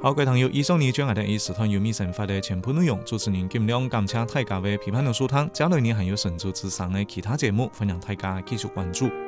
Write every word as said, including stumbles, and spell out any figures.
好，各位朋友，以上呢将係哋以時段有米神法嘅全部內容，主持人金亮感謝大家嘅批判同收聽，接下來呢還有神州之聲嘅其他節目，歡迎大家繼續關注。